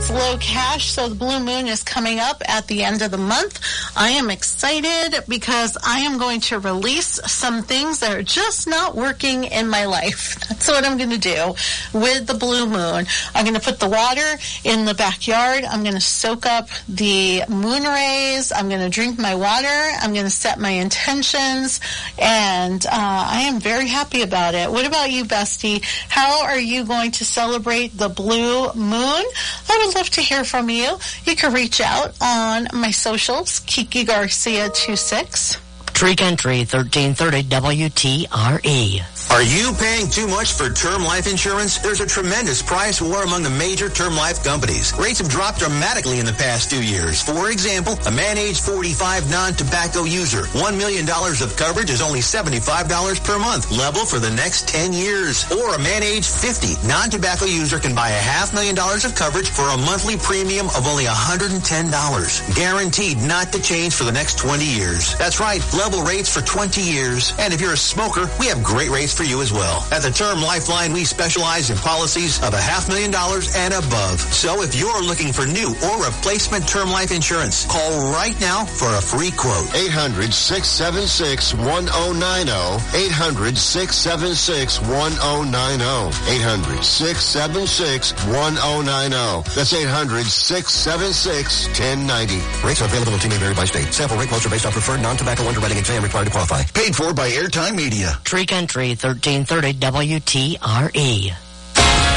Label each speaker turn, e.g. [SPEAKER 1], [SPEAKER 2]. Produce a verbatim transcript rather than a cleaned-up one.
[SPEAKER 1] It's low cash, so the Blue Moon is coming up at the end of the month. I am excited because I am going to release some things that are just not working in my life. That's what I'm going to do with the Blue Moon. I'm going to put the water in the backyard. I'm going to soak up the moon rays. I'm going to drink my water. I'm going to set my intentions, and uh, I am very happy about it. What about you, Bestie? How are you going to celebrate the Blue Moon? I would love to hear from you. You can reach out on my socials, Kiki Garcia twenty-six.
[SPEAKER 2] Tree Country, thirteen thirty W T R E.
[SPEAKER 3] Are you paying too much for term life insurance? There's a tremendous price war among the major term life companies. Rates have dropped dramatically in the past two years. For example, a man age forty-five non-tobacco user, one million dollars of coverage is only seventy-five dollars per month, level for the next ten years. Or a man age fifty non-tobacco user can buy a half million dollars of coverage for a monthly premium of only one hundred ten dollars. Guaranteed not to change for the next twenty years. That's right, level rates for twenty years. And if you're a smoker, we have great rates for you as well. At the Term Lifeline, we specialize in policies of a half million dollars and above. So if you're looking for new or replacement term life insurance, call right now for a free quote.
[SPEAKER 4] eight hundred, six seven six, one oh nine oh. eight hundred, six seven six, one oh nine oh. eight hundred, six seven six, one oh nine oh. That's eight hundred, six seven six, one oh nine oh.
[SPEAKER 3] Rates are available and may vary by state. Sample rate quotes are based on preferred non-tobacco underwriting exam required to qualify. Paid for by Airtime Media.
[SPEAKER 2] Tree Country, thirteen thirty W T R E.